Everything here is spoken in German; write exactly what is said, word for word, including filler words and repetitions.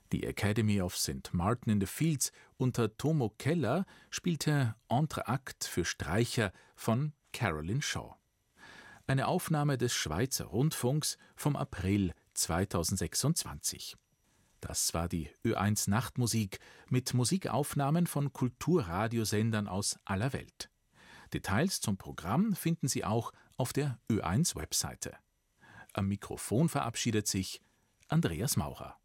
Die Academy of Saint Martin in the Fields unter Tomo Keller spielte Entr'acte für Streicher von Caroline Shaw. Eine Aufnahme des Schweizer Rundfunks vom April zweitausendsechsundzwanzig. Das war die Ö eins Nachtmusik mit Musikaufnahmen von Kulturradiosendern aus aller Welt. Details zum Programm finden Sie auch auf der Ö eins Webseite. Am Mikrofon verabschiedet sich Andreas Maurer.